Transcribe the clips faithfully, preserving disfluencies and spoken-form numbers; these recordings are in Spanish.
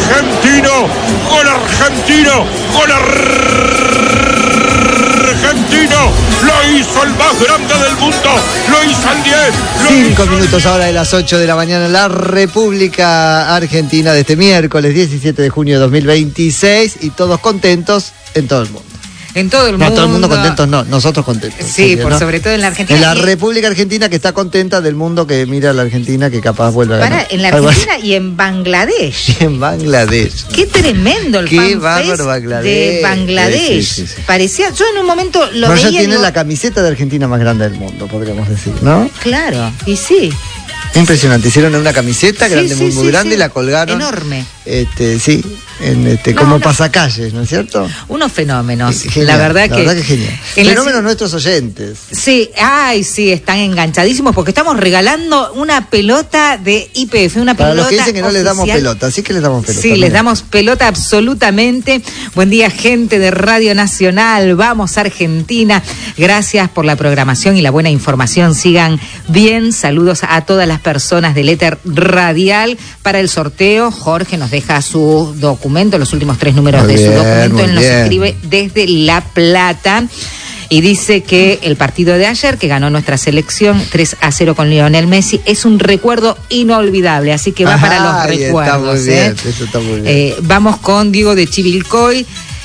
argentino, gol argentino, gol argentino, lo hizo el más grande del mundo, lo hizo el diez. Cinco minutos ahora de las ocho de la mañana en la República Argentina de este miércoles diecisiete de junio de dos mil veintiséis y todos contentos en todo el mundo. En todo el no, mundo. No, todo el mundo contentos, no, nosotros contentos. Sí, por ¿no? sobre todo en la Argentina. En la y... República Argentina, que está contenta del mundo que mira a la Argentina, que capaz vuelve a ganar. Para, en la Argentina y en Bangladesh. Y en Bangladesh. Qué tremendo el Qué fanfest Bangladesh. de Bangladesh. Sí, sí, sí, sí. Parecía, yo en un momento lo Pero veía. ya tiene lo... la camiseta de Argentina más grande del mundo, podríamos decir, ¿no? Claro, y sí. Impresionante, hicieron una camiseta sí, grande, sí, muy, sí, muy grande sí. y la colgaron. Enorme. Este, sí, en este, no, como no. pasacalles, ¿no es cierto? Unos fenómenos. Genial, la verdad la que. verdad que genial. Fenómenos la... nuestros oyentes. Sí, ay, sí, están enganchadísimos porque estamos regalando una pelota de I P F, una Para pelota. Para los que dicen que no oficial. les damos pelota, así que les damos pelota. Sí, mira. les damos pelota absolutamente. Buen día, gente de Radio Nacional. Vamos, Argentina. Gracias por la programación y la buena información. Sigan bien. Saludos a todas las personas del éter radial. Para el sorteo, Jorge nos deja su documento, los últimos tres números muy de bien, su documento. Él nos bien. escribe desde La Plata. Y dice que el partido de ayer, que ganó nuestra selección tres a cero con Lionel Messi, es un recuerdo inolvidable. Así que va Ajá, para los recuerdos. Está muy bien, ¿eh? Eso está muy bien. Eh, vamos con Diego de Chivilcoy.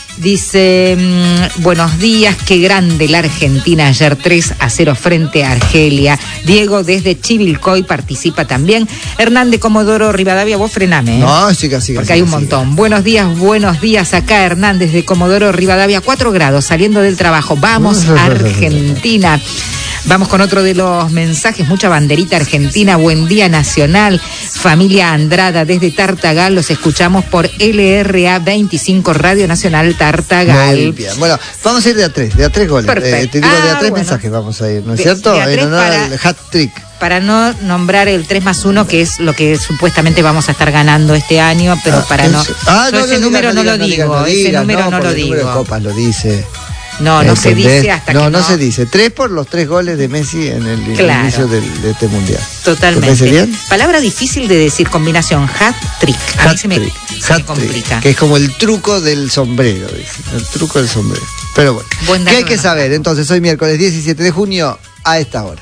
Dice, mmm, buenos días, qué grande la Argentina ayer tres a cero frente a Argelia. Diego desde Chivilcoy participa también. Hernán de Comodoro Rivadavia, vos frename. ¿eh? No, siga, siga. Porque siga, hay un siga. montón. Buenos días, buenos días acá Hernán desde Comodoro Rivadavia, cuatro grados, saliendo del trabajo. Vamos, Argentina. Vamos con otro de los mensajes, mucha banderita argentina, buen día nacional, familia Andrada desde Tartagal, los escuchamos por L R A veinticinco Radio Nacional Tartagal. Muy bien, bueno, vamos a ir de a tres, de a tres goles, eh, te digo ah, de a tres bueno. mensajes vamos a ir, ¿no es de, cierto? De a tres en honor para, al hat trick. Para no nombrar el tres más uno, que es lo que supuestamente vamos a estar ganando este año, pero ah, para no... Ah, yo no, ese no, número no, no, no lo digas, digo, no ese digas, número no, no lo el digo. número de copas lo dice. No, no se dice hasta no, que no. No, no se dice. Tres por los tres goles de Messi en el claro. inicio del, de este mundial. Totalmente. ¿Te parece bien? Palabra difícil de decir, combinación hat-trick. A mí se me, se me complica. Que es como el truco del sombrero, dice, el truco del sombrero. Pero bueno, Buen ¿qué hay que saber? Entonces, hoy miércoles diecisiete de junio, a esta hora.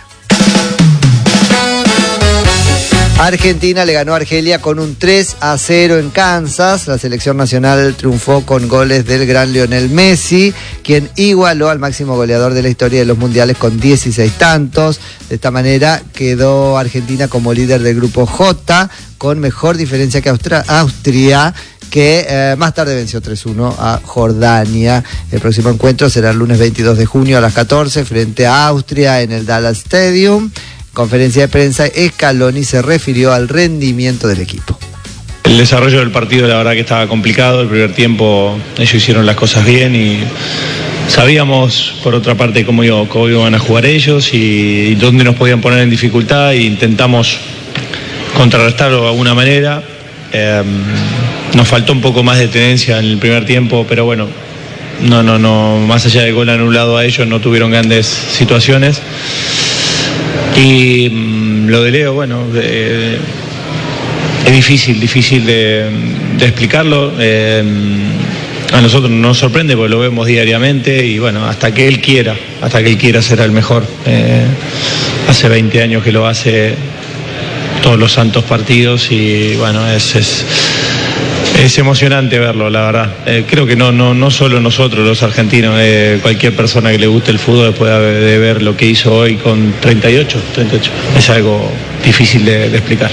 Argentina le ganó a Argelia con un tres a cero en Kansas. La selección nacional triunfó con goles del gran Lionel Messi, quien igualó al máximo goleador de la historia de los mundiales con dieciséis tantos. De esta manera quedó Argentina como líder del grupo J, con mejor diferencia que Austra- Austria, que eh, más tarde venció tres uno a Jordania. El próximo encuentro será el lunes veintidós de junio a las catorce frente a Austria en el Dallas Stadium. Conferencia de prensa, Scaloni se refirió al rendimiento del equipo. El desarrollo del partido la verdad que estaba complicado. El primer tiempo ellos hicieron las cosas bien y sabíamos por otra parte cómo, iba, cómo iban a jugar ellos y, y dónde nos podían poner en dificultad, e intentamos contrarrestarlo de alguna manera. Eh, nos faltó un poco más de tenencia en el primer tiempo, pero bueno, no, no, no, más allá del gol anulado a ellos no tuvieron grandes situaciones. Y mmm, lo de Leo, bueno, eh, es difícil, difícil de, de explicarlo. Eh, a nosotros nos sorprende porque lo vemos diariamente y bueno, hasta que él quiera, hasta que él quiera será el mejor. Eh, hace veinte años que lo hace todos los santos partidos y bueno, es... es Es emocionante verlo, la verdad. Eh, creo que no, no, no solo nosotros, los argentinos, eh, cualquier persona que le guste el fútbol después de, de ver lo que hizo hoy con treinta y ocho, treinta y ocho. Es algo difícil de, de explicar.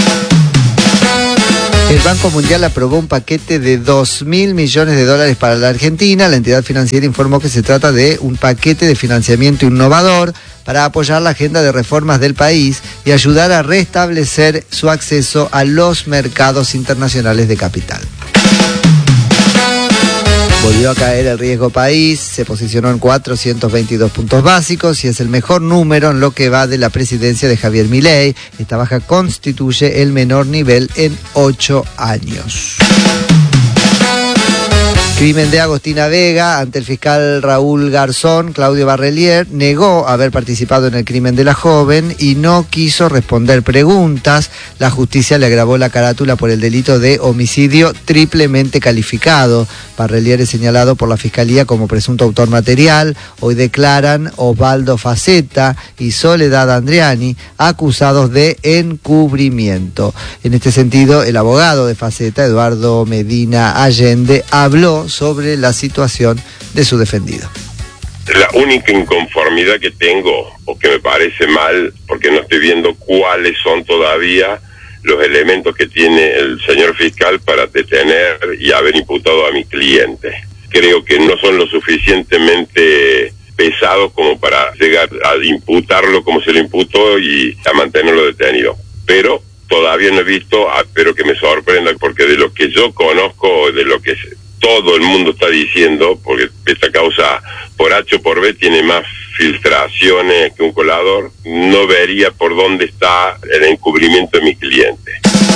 El Banco Mundial aprobó un paquete de dos mil millones de dólares para la Argentina. La entidad financiera informó que se trata de un paquete de financiamiento innovador para apoyar la agenda de reformas del país y ayudar a restablecer su acceso a los mercados internacionales de capital. Volvió a caer el riesgo país, se posicionó en cuatrocientos veintidós puntos básicos y es el mejor número en lo que va de la presidencia de Javier Milei. Esta baja constituye el menor nivel en ocho años. crimen de Agostina Vega. Ante el fiscal Raúl Garzón, Claudio Barrelier negó haber participado en el crimen de la joven y no quiso responder preguntas. La justicia le agravó la carátula por el delito de homicidio triplemente calificado. Barrelier es señalado por la fiscalía como presunto autor material. Hoy declaran Osvaldo Faceta y Soledad Andriani, acusados de encubrimiento. En este sentido, el abogado de Faceta, Eduardo Medina Allende, habló sobre la situación de su defendido. La única inconformidad que tengo, o que me parece mal, porque no estoy viendo cuáles son todavía los elementos que tiene el señor fiscal para detener y haber imputado a mi cliente. Creo que no son lo suficientemente pesados como para llegar a imputarlo como se lo imputó y a mantenerlo detenido. Pero todavía no he visto, espero que me sorprenda, porque de lo que yo conozco, de lo que todo el mundo está diciendo, porque esta causa por H o por B tiene más filtraciones que un colador, no vería por dónde está el encubrimiento de mi cliente.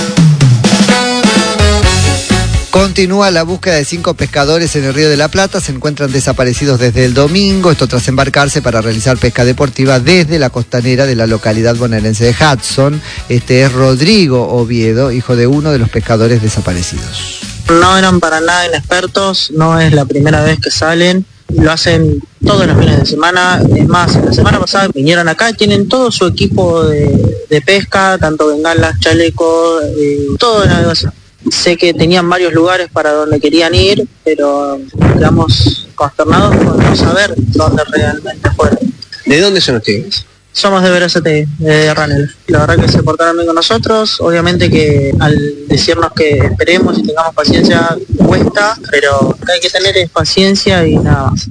Continúa la búsqueda de cinco pescadores en el Río de la Plata. Se encuentran desaparecidos desde el domingo, esto tras embarcarse para realizar pesca deportiva desde la costanera de la localidad bonaerense de Hudson. Este es Rodrigo Oviedo, hijo de uno de los pescadores desaparecidos. No eran para nada inexpertos, no es la primera vez que salen, lo hacen todos los fines de semana. Es más, la semana pasada vinieron acá, tienen todo su equipo de, de pesca, tanto bengalas, chalecos, eh, todo de navegación. Sé que tenían varios lugares para donde querían ir, pero quedamos consternados por no saber dónde realmente fueron. ¿De dónde son ustedes? Somos de Verazategui, de Ranel. La verdad que se portaron bien con nosotros. Obviamente que al decirnos que esperemos y tengamos paciencia cuesta, pero lo que hay que tener es paciencia y nada más.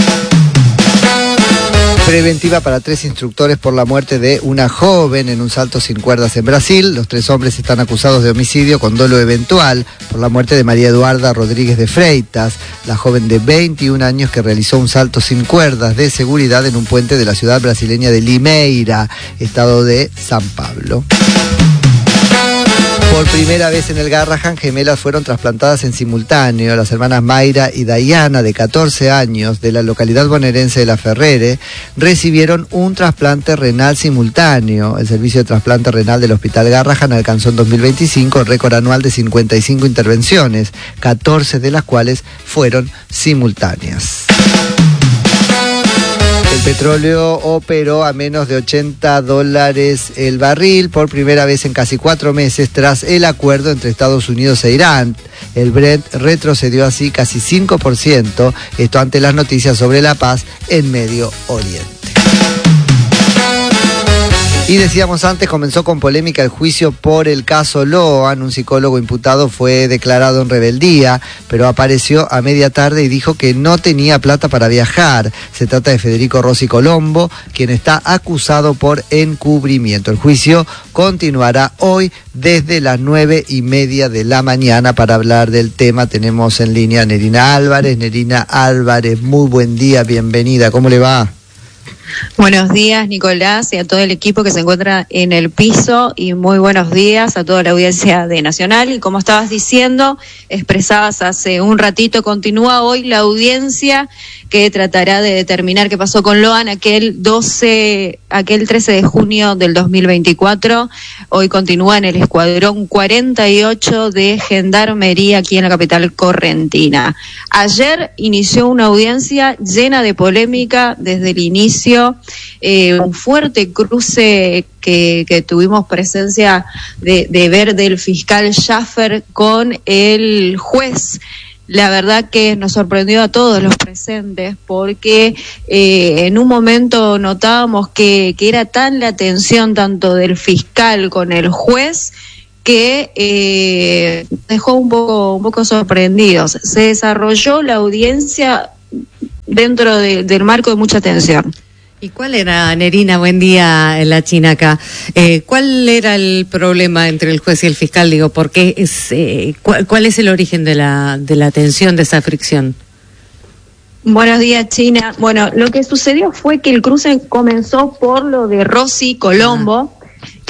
Preventiva para tres instructores por la muerte de una joven en un salto sin cuerdas en Brasil. Los tres hombres están acusados de homicidio con dolo eventual por la muerte de María Eduarda Rodríguez de Freitas, la joven de veintiún años que realizó un salto sin cuerdas de seguridad en un puente de la ciudad brasileña de Limeira, estado de San Pablo. Por primera vez en el Garrahan, gemelas fueron trasplantadas en simultáneo. Las hermanas Mayra y Dayana, de catorce años, de la localidad bonaerense de La Ferrere, recibieron un trasplante renal simultáneo. El servicio de trasplante renal del Hospital Garrahan alcanzó en dos mil veinticinco el récord anual de cincuenta y cinco intervenciones, catorce de las cuales fueron simultáneas. El petróleo operó a menos de ochenta dólares el barril por primera vez en casi cuatro meses tras el acuerdo entre Estados Unidos e Irán. El Brent retrocedió así casi cinco por ciento, esto ante las noticias sobre la paz en Medio Oriente. Y decíamos antes, comenzó con polémica el juicio por el caso Loan. Un psicólogo imputado fue declarado en rebeldía, pero apareció a media tarde y dijo que no tenía plata para viajar. Se trata de Federico Rossi Colombo, quien está acusado por encubrimiento. El juicio continuará hoy desde las nueve y media de la mañana. Para hablar del tema tenemos en línea a Nerina Álvarez. Nerina Álvarez, muy buen día, bienvenida. ¿Cómo le va? Buenos días, Nicolás, y a todo el equipo que se encuentra en el piso, y muy buenos días a toda la audiencia de Nacional. Y como estabas diciendo, expresabas hace un ratito, continúa hoy la audiencia que tratará de determinar qué pasó con Loan aquel doce, aquel trece de junio del dos mil veinticuatro. Hoy continúa en el escuadrón cuarenta y ocho de Gendarmería aquí en la capital correntina. Ayer inició una audiencia llena de polémica desde el inicio. Eh, un fuerte cruce que, que tuvimos presencia de, de ver del fiscal Schaffer con el juez. La verdad que nos sorprendió a todos los presentes porque eh, en un momento notábamos que, que era tan la tensión tanto del fiscal con el juez que eh, dejó un poco, un poco sorprendidos. Se desarrolló la audiencia dentro de, del marco de mucha tensión. ¿Y cuál era, Nerina, buen día, la Chinaca, eh, cuál era el problema entre el juez y el fiscal? Digo, ¿por qué es, eh, cuál, cuál es el origen de la, de la tensión, de esa fricción? Buenos días, China. Bueno, lo que sucedió fue que el cruce comenzó por lo de Rossi Colombo, ah.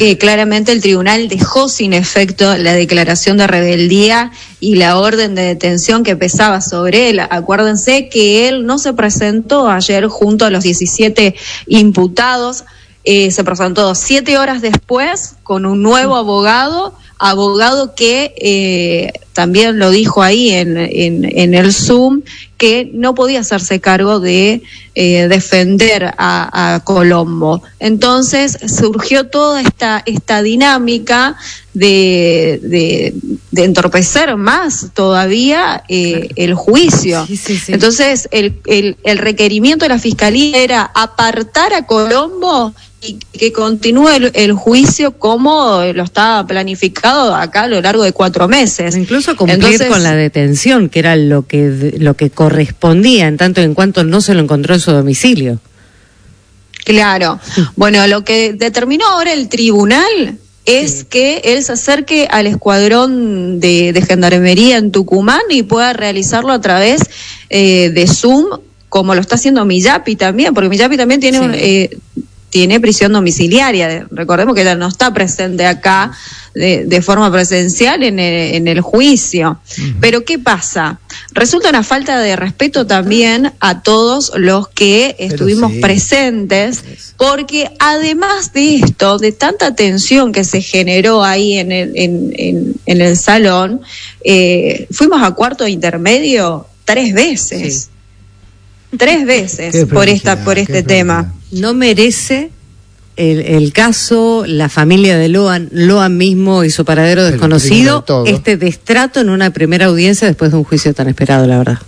que claramente el tribunal dejó sin efecto la declaración de rebeldía y la orden de detención que pesaba sobre él. Acuérdense que él no se presentó ayer junto a los diecisiete imputados, eh, se presentó siete horas después con un nuevo abogado, abogado que eh, también lo dijo ahí en, en, en el Zoom, que no podía hacerse cargo de eh, defender a, a Colombo. Entonces surgió toda esta, esta dinámica de, de, de entorpecer más todavía eh, el juicio. Sí, sí, sí. Entonces el, el, el requerimiento de la Fiscalía era apartar a Colombo y que continúe el, el juicio como lo estaba planificado acá a lo largo de cuatro meses. Incluso cumplir Entonces, con la detención, que era lo que lo que correspondía, en tanto en cuanto no se lo encontró en su domicilio. Claro. Bueno, lo que determinó ahora el tribunal es sí. que él se acerque al escuadrón de, de gendarmería en Tucumán y pueda realizarlo a través eh, de Zoom, como lo está haciendo Miyapi también, porque Miyapi también tiene sí. un... Eh, tiene prisión domiciliaria. Recordemos que ella no está presente acá de, de forma presencial en el, en el juicio. Uh-huh. Pero ¿qué pasa? Resulta una falta de respeto también a todos los que Pero estuvimos sí. presentes, porque además de esto, de tanta tensión que se generó ahí en el, en, en, en el salón, eh, fuimos a cuarto intermedio tres veces. Sí. Tres veces por esta por este tema. No merece el, el caso, la familia de Loan, Loan mismo y su paradero desconocido, este destrato en una primera audiencia después de un juicio tan esperado, la verdad.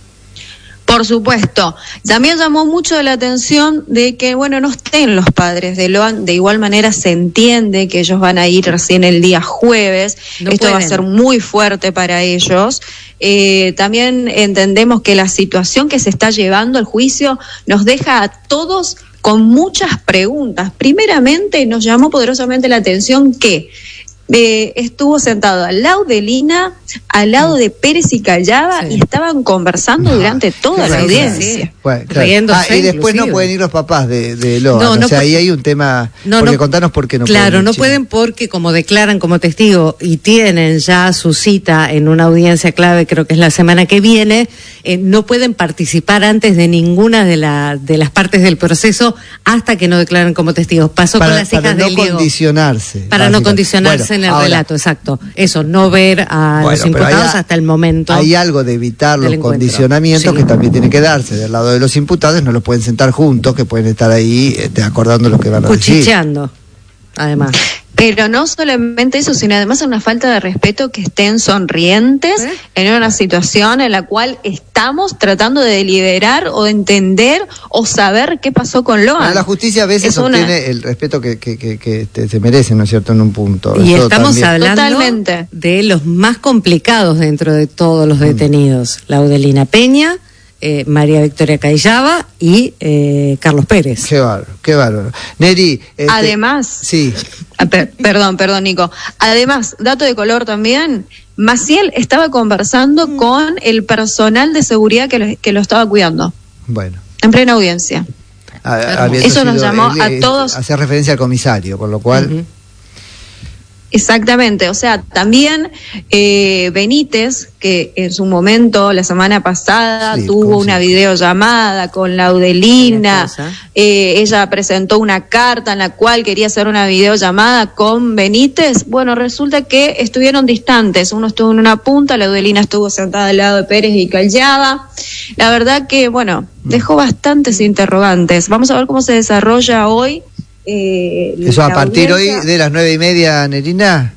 Por supuesto. También llamó mucho la atención de que, bueno, no estén los padres de Loan. De igual manera se entiende que ellos van a ir recién el día jueves. No Esto pueden. va a ser muy fuerte para ellos. Eh, también entendemos que la situación que se está llevando el juicio nos deja a todos con muchas preguntas. Primeramente, nos llamó poderosamente la atención que Eh, estuvo sentado al lado de Lina, al lado de Pérez y Callaba, sí. y estaban conversando no, durante toda la audiencia. Sí. Bueno, claro. ah, y después inclusive. no pueden ir los papás de, de Loan. No, no o sea, ahí hay un tema. No, porque no, contanos por qué no claro, pueden. Claro, no Chile. pueden porque, como declaran como testigo y tienen ya su cita en una audiencia clave, creo que es la semana que viene, eh, no pueden participar antes de ninguna de, la, de las partes del proceso hasta que no declaren como testigos. Pasó para, con las hijas para de no Diego. Condicionarse, para no condicionarse. Bueno, en el ahora, relato, exacto. Eso, no ver a bueno, los imputados hay, hasta el momento. Hay algo de evitar los encuentro. condicionamientos sí. que también tiene que darse. Del lado de los imputados no los pueden sentar juntos, que pueden estar ahí este, acordando lo que van a decir. Cuchicheando, además. Pero no solamente eso, sino además una falta de respeto que estén sonrientes ¿Eh? en una situación en la cual estamos tratando de deliberar o de entender o saber qué pasó con Loan. La justicia a veces es obtiene una... el respeto que, que, que, que te, se merece, ¿no es cierto?, en un punto. Y eso estamos también. hablando Totalmente. de los más complicados dentro de todos los detenidos. Mm. Laudelina Peña, Eh, María Victoria Callaba y eh, Carlos Pérez. Qué bárbaro, qué bárbaro. Neri. Este, Además, sí. Ah, per, perdón, perdón, Nico. Además, dato de color también, Maciel estaba conversando mm. con el personal de seguridad que lo, que lo estaba cuidando. Bueno. En plena audiencia. A, Eso sido, nos llamó él, a todos. Hacía referencia al comisario, por lo cual. Uh-huh. Exactamente, o sea, también eh, Benítez, que en su momento, la semana pasada, sí, tuvo una sí. videollamada con Laudelina, eh, ella presentó una carta en la cual quería hacer una videollamada con Benítez. Bueno, resulta que estuvieron distantes, uno estuvo en una punta, Laudelina estuvo sentada al lado de Pérez y Callaba. La verdad que, bueno, dejó bastantes interrogantes. Vamos a ver cómo se desarrolla hoy. Eh, Eso a partir audiencia. hoy de las nueve y media, Nerina.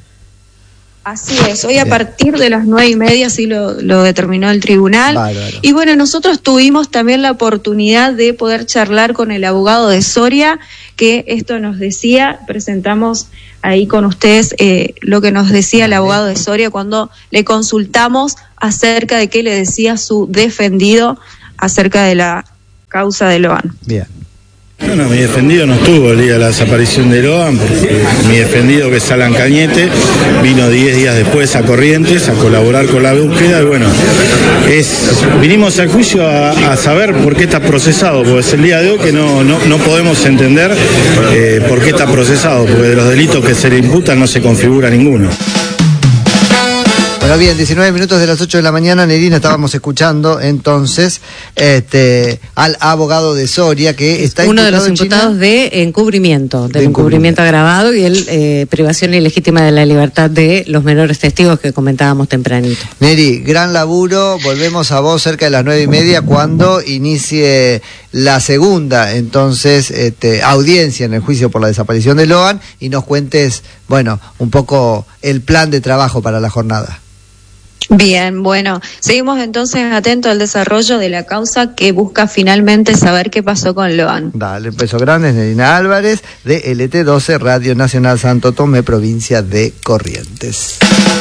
Así es, hoy a Bien. partir de las nueve y media así lo, lo determinó el tribunal. Bárbaro. Y bueno, nosotros tuvimos también la oportunidad de poder charlar con el abogado de Soria, que esto nos decía, presentamos ahí con ustedes eh, lo que nos decía el abogado de Soria cuando le consultamos acerca de qué le decía su defendido acerca de la causa de Loan. Bien. No, no, mi defendido no estuvo el día de la desaparición de Loan, porque mi defendido, que es Alan Cañete, vino diez días después a Corrientes a colaborar con la búsqueda y bueno, es, vinimos al juicio a, a saber por qué está procesado, porque es el día de hoy que no, no, no podemos entender eh, por qué está procesado, porque de los delitos que se le imputan no se configura ninguno. Bueno, bien, diecinueve minutos de las ocho de la mañana, Nerina, estábamos escuchando entonces este al abogado de Soria, que está uno de los en imputados China de encubrimiento, del de encubrimiento agravado y el eh, privación ilegítima de la libertad de los menores testigos que comentábamos tempranito. Neri, gran laburo, volvemos a vos cerca de las nueve y media cuando inicie la segunda, entonces, este, audiencia en el juicio por la desaparición de Loan y nos cuentes, bueno, un poco el plan de trabajo para la jornada. Bien, bueno, seguimos entonces atentos al desarrollo de la causa que busca finalmente saber qué pasó con Loan. Dale, beso grande, Nerina Álvarez, de L T doce, Radio Nacional Santo Tomé, provincia de Corrientes.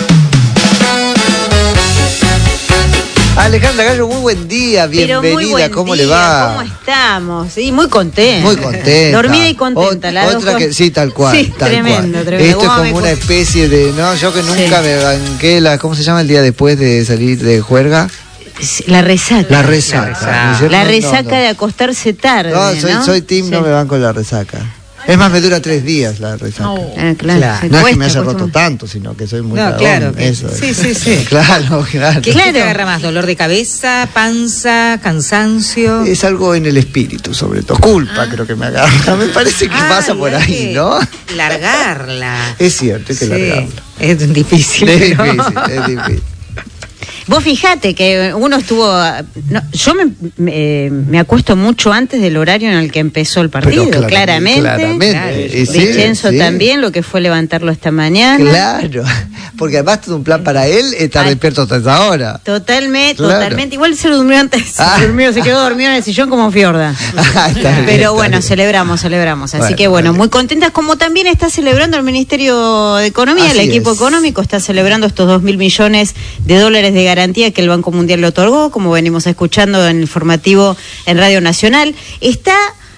Alejandra Gallo, muy buen día, bienvenida, Pero muy buen ¿cómo día, le va? ¿Cómo estamos? Sí, muy contenta. Muy contenta. Dormida y contenta. Ot- la otra dos que, sí, tal cual. Sí, tal tremendo, cual. tremendo. Esto es ¿Cómo como me una cu- especie de, no, yo que nunca Sí. me banqué la, ¿cómo se llama el día después de salir de juerga? La resaca. La resaca. ¿no es cierto? La No, resaca no. de acostarse tarde, No, soy, ¿no? soy team, Sí. no me banco la resaca. Es más, me dura tres días la resaca. Oh, ah, claro. Claro. Sí, No es que cuesta, me haya cuesta roto mucho. tanto, sino que soy muy No, cagón, claro. que- eso es. sí, sí, sí. Claro, claro. ¿Qué, ¿Qué te agarra más? ¿Dolor de cabeza, panza, cansancio? Es algo en el espíritu, sobre todo. Culpa, Ah. creo que me agarra. Me parece que Ah, pasa por y hay ahí, que ¿no? Largarla. Es cierto, hay que Sí, largarla. es difícil. Es pero- difícil, es difícil. Vos fijate que uno estuvo... no, yo me, me, me acuesto mucho antes del horario en el que empezó el partido, Pero claramente, claramente. claramente. Y sí, Vincenzo sí. también, lo que fue levantarlo esta mañana. Claro, porque además todo un plan para él, estar Ay. despierto hasta esa hora. Totalmente, Claro. totalmente. Igual se lo durmió antes, Ah. se durmió, se quedó dormido en el sillón como Fiorda. Ah, está bien, Pero está bueno, bien. celebramos, celebramos. Así Bueno, que bueno, vale. muy contentas, como también está celebrando el Ministerio de Economía, Así el equipo es. económico está celebrando estos dos mil millones de dólares de garantía que el Banco Mundial le otorgó, como venimos escuchando en el informativo en Radio Nacional. Está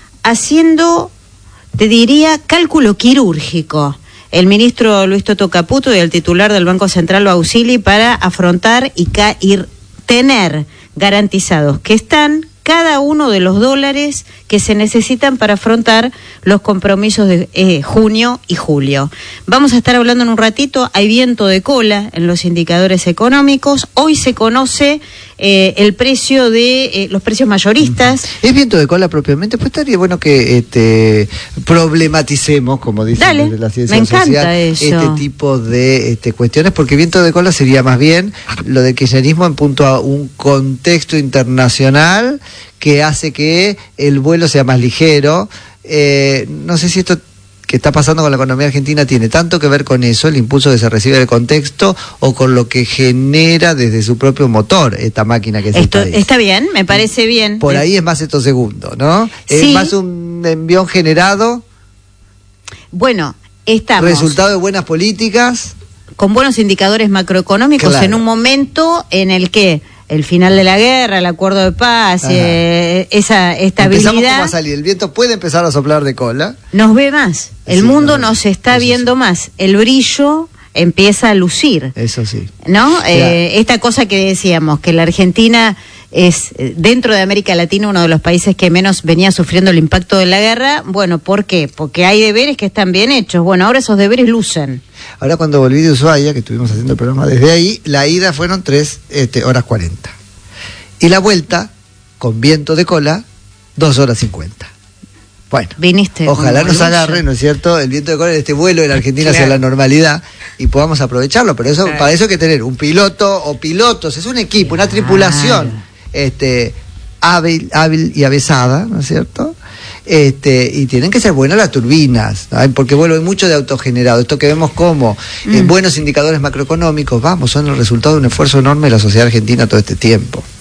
haciendo, te diría, cálculo quirúrgico el ministro Luis Toto Caputo y el titular del Banco Central Bausili para afrontar y, ca- y tener garantizados que están cada uno de los dólares que se necesitan para afrontar los compromisos de eh, junio y julio. Vamos a estar hablando en un ratito, hay viento de cola en los indicadores económicos. Hoy se conoce eh, el precio de eh, los precios mayoristas. Es viento de cola propiamente, pues estaría bueno que este problematicemos, como dicen Dale, desde la ciencia me encanta social, eso. este tipo de este, cuestiones, porque viento de cola sería más bien lo del kirchnerismo en punto a un contexto internacional que hace que el vuelo sea más ligero. Eh, no sé si esto que está pasando con la economía argentina tiene tanto que ver con eso, el impulso que se recibe del contexto, o con lo que genera desde su propio motor esta máquina que es el Esto país. está bien, me parece bien. Por ahí es más esto segundo, ¿no? Es Sí. más un envión generado, Bueno, estamos resultado de buenas políticas. con buenos indicadores macroeconómicos Claro. en un momento en el que el final de la guerra, el acuerdo de paz, Ajá. eh, esa Empezamos como estabilidad a salir, el viento puede empezar a soplar de cola. nos ve más. El Sí, mundo no, nos está eso viendo sí. más. El brillo empieza a lucir, Eso sí. ¿no? Claro. Eh, esta cosa que decíamos, que la Argentina es, eh, dentro de América Latina, uno de los países que menos venía sufriendo el impacto de la guerra. Bueno, ¿por qué? Porque hay deberes que están bien hechos. Bueno, ahora esos deberes lucen. Ahora cuando volví de Ushuaia, que estuvimos haciendo el programa desde ahí, la ida fueron tres este, horas cuarenta. Y la vuelta, con viento de cola, dos horas cincuenta. Bueno, Viniste. ojalá como nos lucha. agarre, ¿no es cierto?, el viento de cola en este vuelo de la Argentina hacia Claro. la normalidad y podamos aprovecharlo. Pero eso, Claro. para eso hay que tener un piloto o pilotos, es un equipo, una tripulación este, hábil, hábil y avesada, ¿no es cierto? Este, y tienen que ser buenas las turbinas, ¿no? Porque bueno, hay mucho de autogenerado. Esto que vemos como eh, Mm. buenos indicadores macroeconómicos, vamos, son el resultado de un esfuerzo enorme de la sociedad argentina todo este tiempo.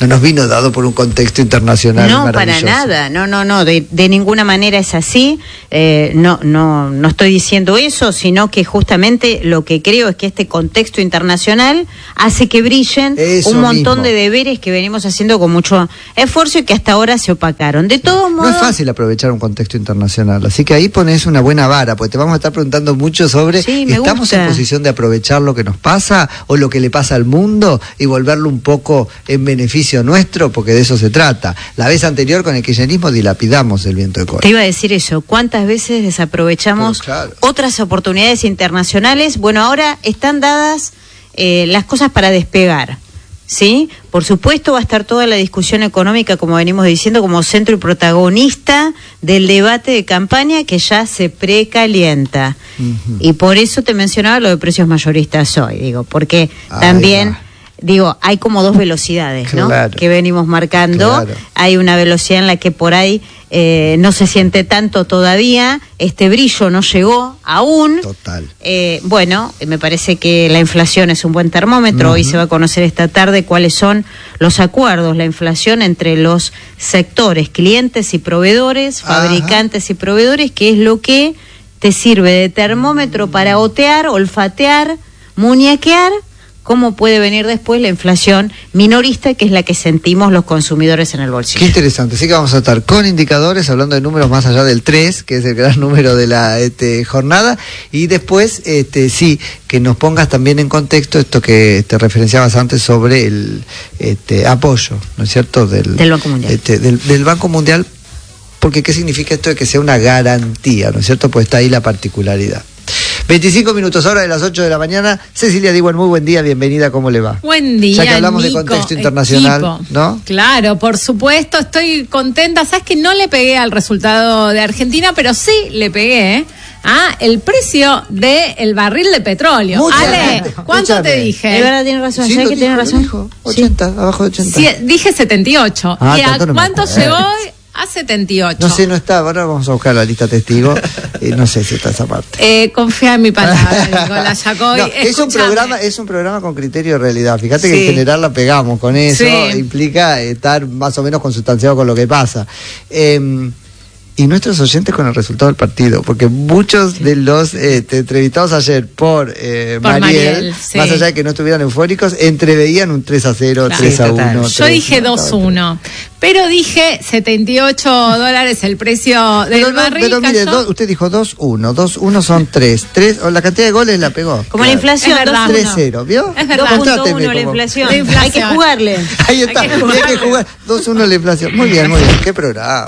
no nos vino dado por un contexto internacional No, maravilloso. para nada, no, no, no, de, de ninguna manera es así, eh, no, no, no estoy diciendo eso, sino que justamente lo que creo es que este contexto internacional hace que brillen Eso un montón mismo. de deberes que venimos haciendo con mucho esfuerzo y que hasta ahora se opacaron. De todos No modos... es fácil aprovechar un contexto internacional, así que ahí pones una buena vara, porque te vamos a estar preguntando mucho sobre, Sí, me ¿estamos gusta. en posición de aprovechar lo que nos pasa o lo que le pasa al mundo y volverlo un poco en beneficio nuestro? Porque de eso se trata. La vez anterior con el kirchnerismo dilapidamos el viento de cola. Te iba a decir eso, ¿cuántas veces desaprovechamos Pero claro. otras oportunidades internacionales? Bueno, ahora están dadas eh, las cosas para despegar, ¿sí? Por supuesto va a estar toda la discusión económica, como venimos diciendo, como centro y protagonista del debate de campaña que ya se precalienta. Ujú. Y por eso te mencionaba lo de precios mayoristas hoy, digo, porque Ahí también... va. Digo, hay como dos velocidades, ¿no? Claro. Que venimos marcando. Claro. Hay una velocidad en la que por ahí eh, no se siente tanto todavía, este brillo no llegó aún. Total. Eh, bueno, me parece que la inflación es un buen termómetro. Uh-huh. Hoy se va a conocer esta tarde cuáles son los acuerdos, la inflación entre los sectores, clientes y proveedores, Ajá. fabricantes y proveedores, que es lo que te sirve de termómetro para otear, olfatear, muñequear cómo puede venir después la inflación minorista, que es la que sentimos los consumidores en el bolsillo. Qué interesante, así que vamos a estar con indicadores, hablando de números más allá del tres, que es el gran número de la este, jornada, y después, este, sí, que nos pongas también en contexto esto que te referenciabas antes sobre el este, apoyo, ¿no es cierto?, del, Del Banco Mundial. Este, del, del Banco Mundial, porque ¿qué significa esto de que sea una garantía, ¿no es cierto?, pues está ahí la particularidad. veinticinco minutos, hora de las ocho de la mañana. Cecilia Diwan, muy buen día, bienvenida, ¿cómo le va? Buen día, Ya que hablamos Nico, de contexto internacional, equipo. ¿no? Claro, por supuesto, estoy contenta. Sabes que no le pegué al resultado de Argentina, pero sí le pegué a el precio del barril de petróleo. Mucha Ale, gente, ¿cuánto escúchame. te dije? Es verdad, tiene razón, Sí, ¿sabes lo que tiene dijo, razón? lo dijo. ochenta, abajo de ochenta. Sí, dije setenta y ocho. Ah, ¿Y a tanto no me cuánto acuerdo. llegó hoy? A setenta y ocho. No sé, no está, ahora vamos a buscar la lista de testigos, y no sé si está esa parte. Eh, confía en mi palabra, Nicolás Yacoy. No, es un Escúchame. programa, es un programa con criterio de realidad. Fíjate que Sí. en general la pegamos con eso, Sí. implica estar más o menos consustanciado con lo que pasa. Eh, y nuestros oyentes con el resultado del partido, porque muchos de los eh, te- entrevistados ayer por, eh, Por Mariel, Mariel, sí. más allá de que no estuvieran eufóricos, entreveían un tres a cero, Claro. tres a Sí, total. uno. Yo dije dos uno, pero dije setenta y ocho dólares el precio del Pero, no, barril. pero mire, cayó. do- usted dijo dos uno, dos uno son tres, tres, o la cantidad de goles la pegó. Como la inflación, Es verdad. dos tres cero, ¿vio? Es verdad. punto Mostráteme uno la cómo. inflación. La inflación. Hay que jugarle. Ahí está, Hay que hay que jugarle. jugar dos uno la inflación. Muy bien, muy bien, qué programa.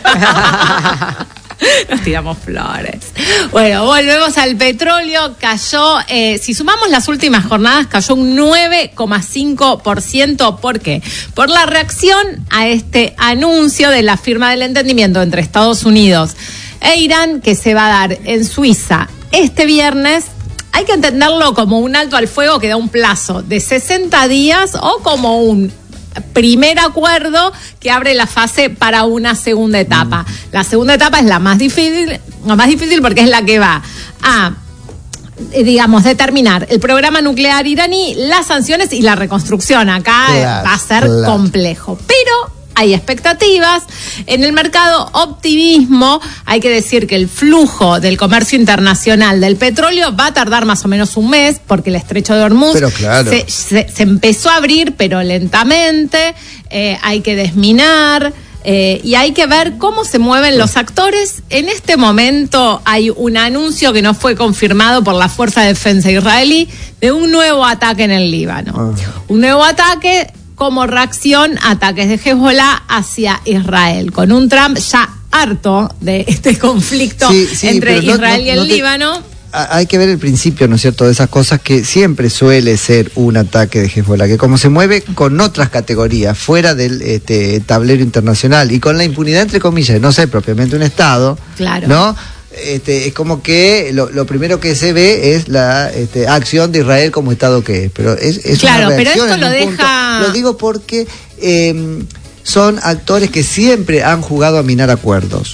Nos tiramos flores. Bueno, volvemos al petróleo. Cayó, eh, si sumamos las últimas jornadas, cayó un nueve coma cinco por ciento. ¿Por qué? Por la reacción a este anuncio de la firma del entendimiento entre Estados Unidos e Irán, que se va a dar en Suiza este viernes. Hay que entenderlo como un alto al fuego que da un plazo de sesenta días o como un primer acuerdo que abre la fase para una segunda etapa. La segunda etapa es la más difícil, la más difícil porque es la que va a, eh, digamos, determinar el programa nuclear iraní, las sanciones y la reconstrucción. Acá eh, Claro, va a ser claro. complejo, pero hay expectativas. En el mercado, optimismo. Hay que decir que el flujo del comercio internacional del petróleo va a tardar más o menos un mes, porque el estrecho de Hormuz Pero claro. se, se, se empezó a abrir, pero lentamente. Eh, hay que desminar. Eh, y hay que ver cómo se mueven los actores. En este momento hay un anuncio que no fue confirmado por la Fuerza de Defensa israelí de un nuevo ataque en el Líbano. Ah. Un nuevo ataque como reacción a ataques de Hezbollah hacia Israel, con un Trump ya harto de este conflicto Sí, sí, entre pero no- Israel no- y el no te- Líbano. A- Hay que ver el principio, ¿no es cierto?, de esas cosas que siempre suele ser un ataque de Hezbollah, que como se mueve con otras categorías, fuera del este, tablero internacional y con la impunidad, entre comillas, de no ser propiamente un Estado, Claro. ¿no? Este, es como que lo, lo primero que se ve es la este, acción de Israel como Estado que es, pero es, es Claro, una pero reacción esto en lo un punto. deja- Lo digo porque eh, son actores que siempre han jugado a minar acuerdos.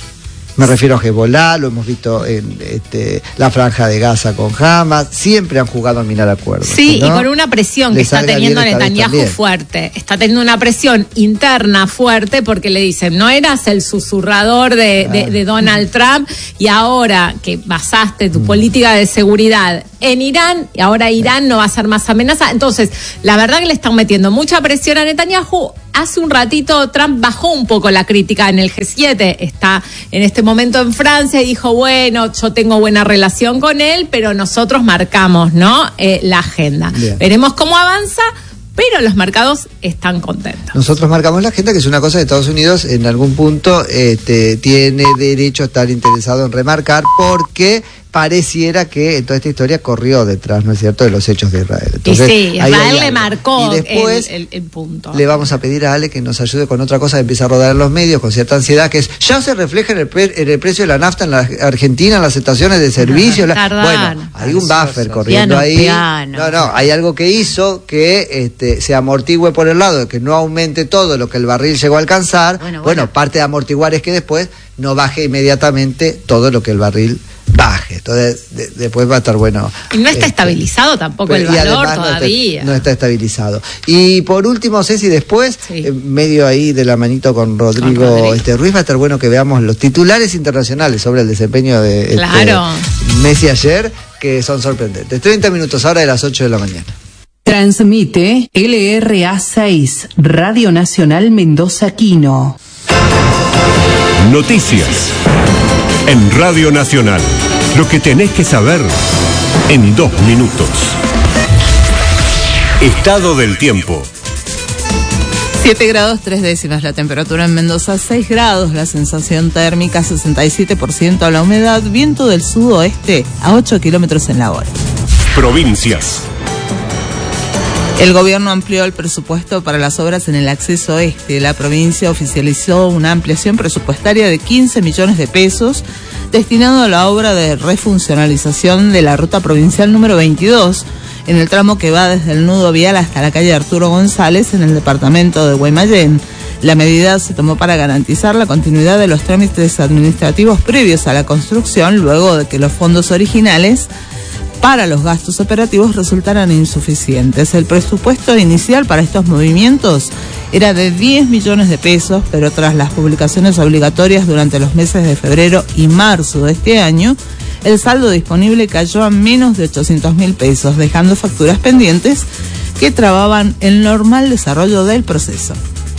Me refiero a Hezbollah, lo hemos visto en este, la franja de Gaza con Hamas, siempre han jugado a minar acuerdos. Sí, ¿no? Y con una presión que está teniendo Netanyahu fuerte, está teniendo una presión interna fuerte porque le dicen, no eras el susurrador de, ah. de, de Donald Trump y ahora que basaste tu mm. política de seguridad en Irán, y ahora Irán no va a ser más amenaza. Entonces, la verdad que le están metiendo mucha presión a Netanyahu. Hace un ratito Trump bajó un poco la crítica en el G siete, está en este momento en Francia y dijo, bueno, yo tengo buena relación con él, pero nosotros marcamos, ¿no? Eh, la agenda. Bien. Veremos cómo avanza, pero los mercados están contentos. Nosotros marcamos la agenda, que es una cosa que Estados Unidos en algún punto este, tiene derecho a estar interesado en remarcar, porque pareciera que en toda esta historia corrió detrás, ¿no es cierto?, de los hechos de Israel. Entonces, y sí, Israel le marcó y después el, el, el punto. Le vamos a pedir a Ale que nos ayude con otra cosa que empieza a rodar en los medios con cierta ansiedad, que es, ya se refleja en el, pre, en el precio de la nafta en la Argentina, en las estaciones de servicio. La, bueno, hay un buffer corriendo piano, ahí. Piano. No, no, hay algo que hizo que este, se amortigüe por el lado de que no aumente todo lo que el barril llegó a alcanzar. Bueno, bueno. bueno parte de amortiguar es que después no baje inmediatamente todo lo que el barril baje, entonces de, después va a estar bueno. Y no está este, estabilizado tampoco el valor todavía. No está, no está estabilizado. Y por último, Ceci, después, sí. en medio ahí de la manito con Rodrigo, con Rodrigo. Este, Ruiz, va a estar bueno que veamos los titulares internacionales sobre el desempeño de claro. este, Messi ayer, que son sorprendentes. treinta minutos ahora de las ocho de la mañana. Transmite L R A seis, Radio Nacional Mendoza Quino. Noticias en Radio Nacional. Lo que tenés que saber en dos minutos. Estado del tiempo. siete grados tres décimas la temperatura en Mendoza, seis grados la sensación térmica, sesenta y siete por ciento la humedad, viento del sudoeste a ocho kilómetros en la hora. Provincias. El gobierno amplió el presupuesto para las obras en el acceso este. La provincia oficializó una ampliación presupuestaria de quince millones de pesos destinado a la obra de refuncionalización de la ruta provincial número veintidós, en el tramo que va desde el nudo vial hasta la calle Arturo González, en el departamento de Guaymallén. La medida se tomó para garantizar la continuidad de los trámites administrativos previos a la construcción, luego de que los fondos originales para los gastos operativos resultaran insuficientes. El presupuesto inicial para estos movimientos era de diez millones de pesos, pero tras las publicaciones obligatorias durante los meses de febrero y marzo de este año, el saldo disponible cayó a menos de ochocientos mil pesos, dejando facturas pendientes que trababan el normal desarrollo del proceso.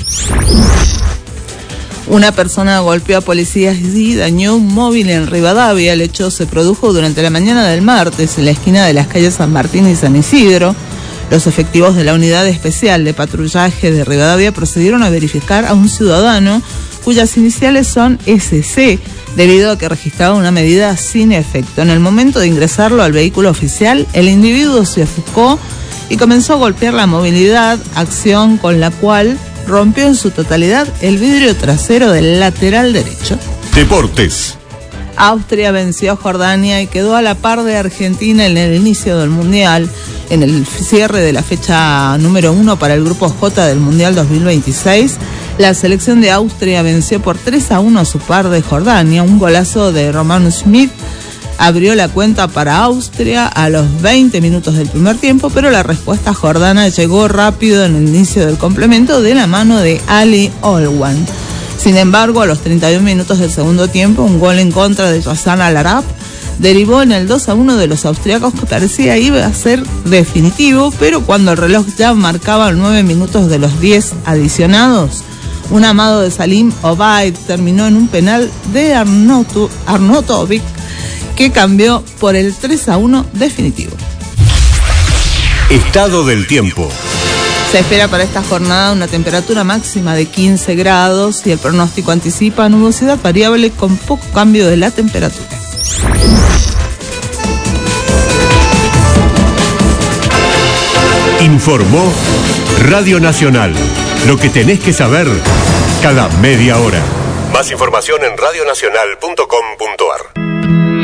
Una persona golpeó a policías y dañó un móvil en Rivadavia. El hecho se produjo durante la mañana del martes en la esquina de las calles San Martín y San Isidro. Los efectivos de la Unidad Especial de Patrullaje de Rivadavia procedieron a verificar a un ciudadano cuyas iniciales son S C, debido a que registraba una medida sin efecto. En el momento de ingresarlo al vehículo oficial, el individuo se ofuscó y comenzó a golpear la movilidad, acción con la cual rompió en su totalidad el vidrio trasero del lateral derecho. Deportes. Austria venció a Jordania y quedó a la par de Argentina en el inicio del Mundial. En el cierre de la fecha número uno para el Grupo J del Mundial dos mil veintiséis, la selección de Austria venció por tres a uno a su par de Jordania. Un golazo de Roman Schmidt abrió la cuenta para Austria a los veinte minutos del primer tiempo, pero la respuesta jordana llegó rápido en el inicio del complemento de la mano de Ali Olwan. Sin embargo, a los treinta y un minutos del segundo tiempo, un gol en contra de Hassan Al-Arab derivó en el dos a uno de los austriacos, que parecía iba a ser definitivo, pero cuando el reloj ya marcaba nueve minutos de los diez adicionados, un amado de Salim Obaid terminó en un penal de Arnautovic, que cambió por el tres a uno definitivo. Estado del tiempo. Se espera para esta jornada una temperatura máxima de quince grados y el pronóstico anticipa nubosidad variable con poco cambio de la temperatura. Informó Radio Nacional. Lo que tenés que saber cada media hora. Más información en radio nacional punto com punto ar.